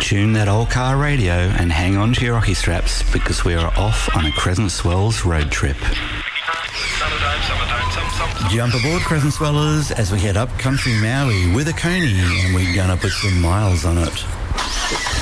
Tune that old car radio and hang on to your rocky straps because we are off on a Crescent Swells road trip. Jump aboard, Crescent Swellers, as we head up country Maui with a Coney, and we're going to put some miles on it.